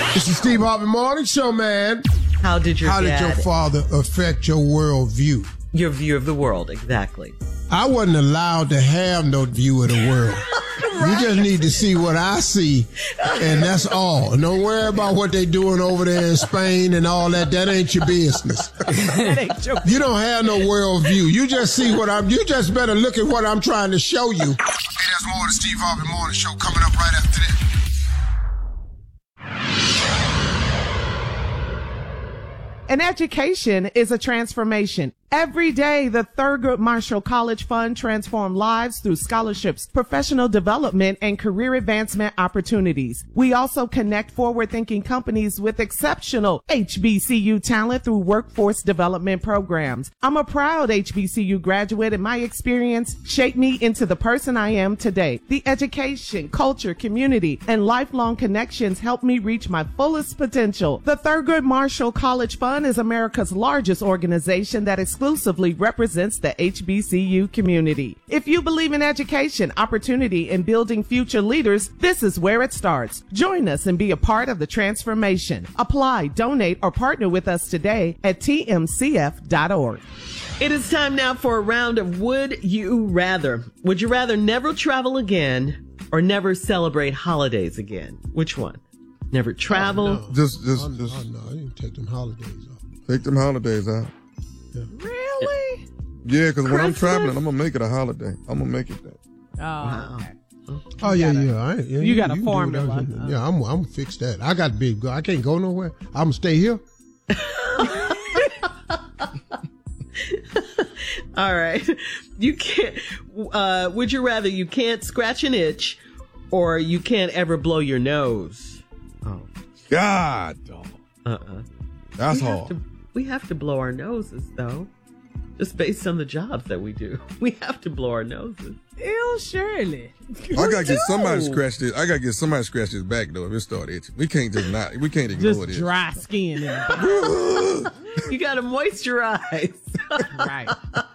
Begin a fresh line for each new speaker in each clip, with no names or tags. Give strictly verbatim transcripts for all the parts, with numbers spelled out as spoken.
It's the Steve Harvey Morning Show, man.
How did your
How did
dad,
your father affect your world view?
Your view of the world, exactly.
I wasn't allowed to have no view of the world. Right. You just need to see what I see, and that's all. Don't worry about what they doing over there in Spain and all that. That ain't your business. That ain't your business. You don't have no world view. You just see what I'm, you just better look at what I'm trying to show you. Hey, there's more of the Steve Harvey Morning Show coming up right after this.
An education is a transformation. Every day, the Thurgood Marshall College Fund transforms lives through scholarships, professional development, and career advancement opportunities. We also connect forward-thinking companies with exceptional H B C U talent through workforce development programs. I'm a proud H B C U graduate, and my experience shaped me into the person I am today. The education, culture, community, and lifelong connections helped me reach my fullest potential. The Thurgood Marshall College Fund is America's largest organization that exclusively represents the H B C U community. If you believe in education, opportunity, and building future leaders, this is where it starts. Join us and be a part of the transformation. Apply, donate, or partner with us today at T M C F dot org.
It is time now for a round of Would You Rather. Would you rather never travel again or never celebrate holidays again? Which one? Never travel?
Oh, no.
Just, just,
oh,
just.
Oh, no, I didn't take them holidays off.
Take them holidays out.
Yeah.
Really?
Yeah, because when I'm
Christmas?
traveling, I'm going to make it a holiday. I'm going to make it that.
Oh,
Wow.
okay.
Oh, yeah,
gotta-
yeah. I, yeah
you got a
can do
formula.
that. Yeah, I'm I'm gonna fix that. I got big. I can't go nowhere. I'm gonna stay here.
All right. You can't, uh, would you rather you can't scratch an itch or you can't ever blow your nose? Oh.
God, dog.
Uh-uh.
That's
we
hard.
Have to, we have to blow our noses, though. Just based on the jobs that we do. We have to blow our noses.
Ew, Shirley.
I gotta get somebody to scratch this. I gotta get somebody to scratch this back though if it start itching. We can't just not. We can't ignore
Just
this.
dry skin in the back.
You got to moisturize.
Right.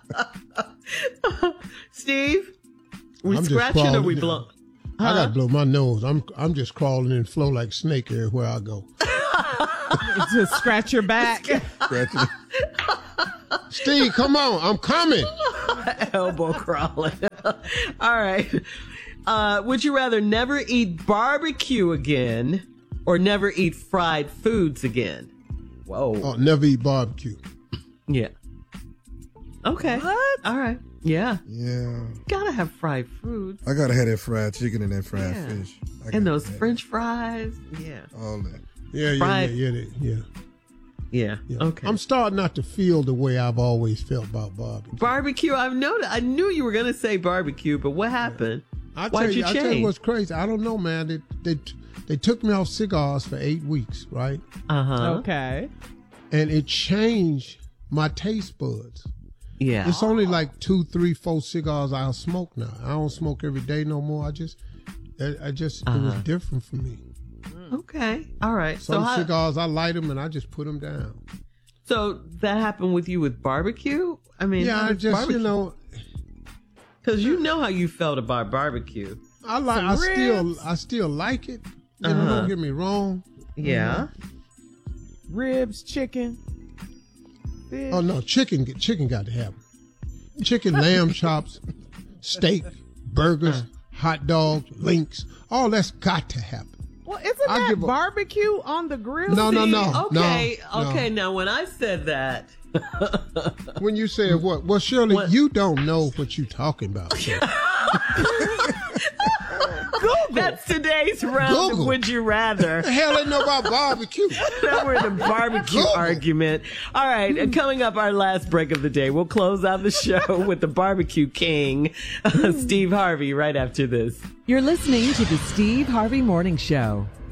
Steve, we
I'm just
scratching or
crawling
we
down.
blow?
I gotta blow my nose. I'm I'm just crawling in flow like snake everywhere I go.
Just scratch your back.
Scratching it.
Steve, come on, I'm coming.
Elbow crawling. All right. Uh, would you rather never eat barbecue again or never eat fried foods again? Whoa.
Oh, never eat barbecue.
Yeah. Okay.
What?
All right. Yeah.
Yeah.
Gotta have fried foods.
I gotta have that fried chicken and that fried
Yeah.
fish. I
And
gotta
those
have
French fries. Yeah.
all that.
Yeah, yeah,
Fried-
yeah, yeah, yeah,
Yeah.
yeah.
Okay.
I'm starting not to feel the way I've always felt about barbecue.
Barbecue. I've noticed. I knew you were gonna say barbecue, but what happened?
I
Why'd
tell you,
you
I tell
change?
you what's crazy. I don't know, man. They they they took me off cigars for eight weeks, right?
Uh huh.
Okay.
And it changed my taste buds.
Yeah.
It's only like two, three, four cigars I'll smoke now. I don't smoke every day no more. I just, I, I just,
Uh-huh.
it was different for me.
Okay. All right. So
Some
how,
cigars, I light them and I just put them down.
so that happened with you with barbecue? I mean,
Yeah, I just, you know,
because you know how you felt about barbecue.
I like,
Some
I still,
ribs.
I still like it. You know,
Uh-huh.
don't get me wrong.
Yeah.
Ribs, chicken, fish.
Oh no, chicken, chicken got to happen. Chicken, lamb chops, steak, burgers, hot dogs, links, all that's got to happen.
Well, isn't
I'll
that
give a-
barbecue on the grill?
No, no,
See,
no,
Okay.
no,
okay.
no.
Now, when I said that,
When you said what? Well, Shirley,
What?
you don't know what you talking about. So.
that's today's round of
Google.
Would You Rather.
The hell ain't know about barbecue.
Now we're in the barbecue
Google.
argument. All right, and coming up, our last break of the day. We'll close out the show with the barbecue king, uh, Steve Harvey, right after this.
You're listening to the Steve Harvey Morning Show.